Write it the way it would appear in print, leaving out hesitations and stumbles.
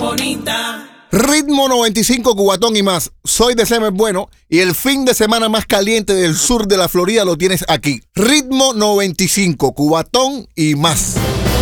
bonita. Ritmo 95, Cubatón y más. Soy de Semer Bueno y el fin de semana más caliente del sur de la Florida lo tienes aquí. Ritmo 95, Cubatón y más.